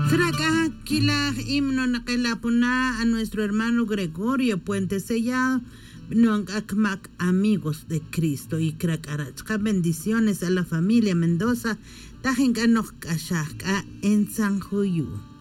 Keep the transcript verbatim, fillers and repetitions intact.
Traga kila himno nakelapuna a nuestro hermano Gregorio Puente Sellado, no akmak amigos de Cristo y cracarachka bendiciones a la familia Mendoza, tajenkanok kashaka en San Juyu.